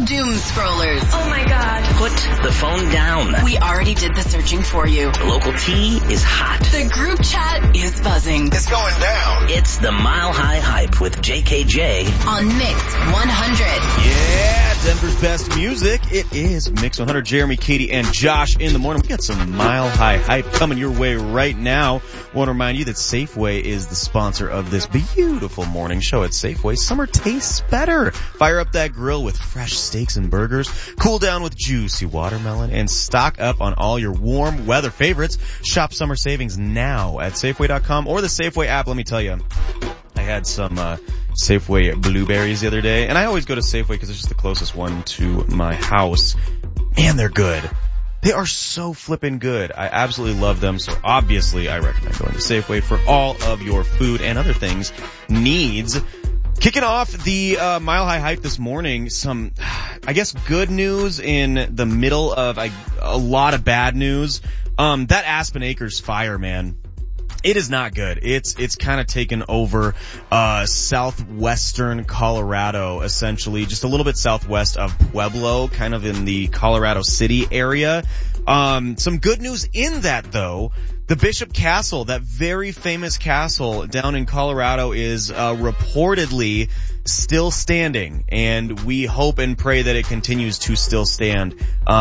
doom scrollers. Oh my God. Put the phone down. We already did the searching for you. The local tea is hot. The group chat is buzzing. It's going down. It's the Mile High Hype with JKJ on Mix 100. Yeah, Denver's best music. It is Mix 100. Jeremy, Katie, and Josh in the morning. We got some Mile High Hype coming your way right now. Want to remind you that Safeway is the sponsor of this beautiful morning show. At Safeway, summer tastes better. Fire up that grill with fresh steaks and burgers. Cool down with juicy watermelon. And stock up on all your warm weather favorites. Shop summer savings now at Safeway.com or the Safeway app. Let me tell you, I had some Safeway blueberries the other day. And I always go to Safeway because it's just the closest one to my house. Man, they're good. They are so flippin' good. I absolutely love them, so obviously I recommend going to Safeway for all of your food and other things needs. Kicking off the Mile High Hype this morning, some, I guess, good news in the middle of a lot of bad news. That Aspen Acres fire, man. It is not good. It's kind of taken over southwestern Colorado, essentially, just a little bit southwest of Pueblo, kind of in the Colorado City area. Some good news in that, though. The Bishop Castle, that very famous castle down in Colorado, is reportedly still standing, and we hope and pray that it continues to still stand.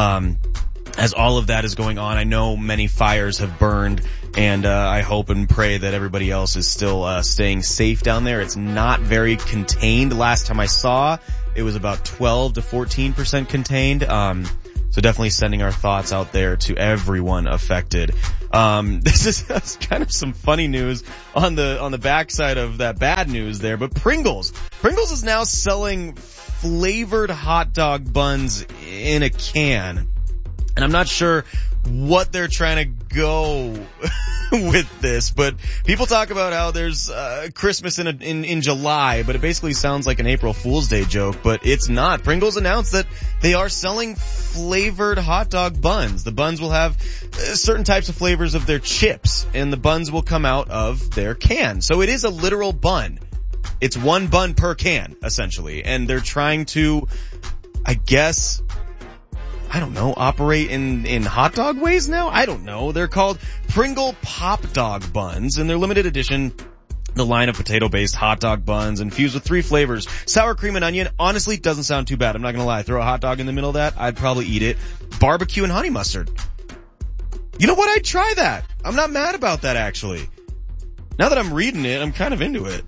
As all of that is going on, I know many fires have burned, and I hope and pray that everybody else is still staying safe down there. It's not very contained. Last time I saw, it was about 12 to 14% contained. So definitely sending our thoughts out there to everyone affected. This is kind of some funny news on the backside of that bad news there, but Pringles is now selling flavored hot dog buns in a can. And I'm not sure what they're trying to go with this, but people talk about how there's Christmas in July, but it basically sounds like an April Fool's Day joke, but it's not. Pringles announced that they are selling flavored hot dog buns. The buns will have certain types of flavors of their chips, and the buns will come out of their can. So it is a literal bun. It's one bun per can, essentially, and they're trying to, I guess, I don't know, operate in hot dog ways now? I don't know. They're called Pringle Pop Dog Buns, and they're limited edition. The line of potato-based hot dog buns infused with 3 flavors. Sour cream and onion. Honestly, doesn't sound too bad. I'm not gonna lie. Throw a hot dog in the middle of that, I'd probably eat it. Barbecue and honey mustard. You know what? I'd try that. I'm not mad about that, actually. Now that I'm reading it, I'm kind of into it.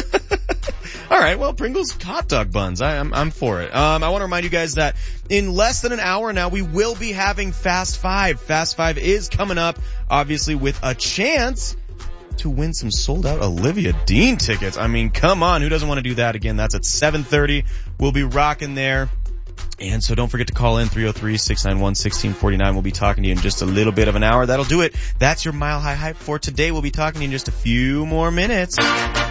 All right, well, Pringles hot dog buns. I'm for it. I want to remind you guys that in less than an hour now, we will be having Fast Five. Fast Five is coming up, obviously, with a chance to win some sold-out Olivia Dean tickets. I mean, come on, who doesn't want to do that again? That's at 7:30. We'll be rocking there. And so don't forget to call in 303-691-1649. We'll be talking to you in just a little bit of an hour. That'll do it. That's your Mile High Hype for today. We'll be talking to you in just a few more minutes.